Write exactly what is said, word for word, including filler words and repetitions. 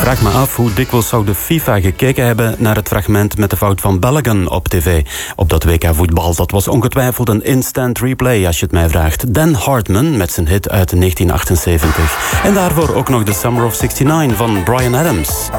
vraag me af hoe dikwijls zou de FIFA gekeken hebben naar het fragment met de fout van Balogun op tv. Op dat W K voetbal, dat was ongetwijfeld een instant replay als je het mij vraagt. Dan Hartman met zijn hit uit negentien achtenzeventig. En daarvoor ook nog de Summer of zesennegentig van Bryan Adams.